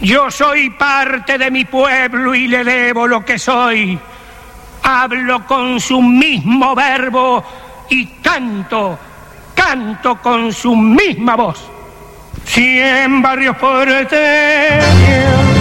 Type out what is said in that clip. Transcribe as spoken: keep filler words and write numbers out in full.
Yo soy parte de mi pueblo y le debo lo que soy. Hablo con su mismo verbo y canto, canto con su misma voz. Cien barrios porteños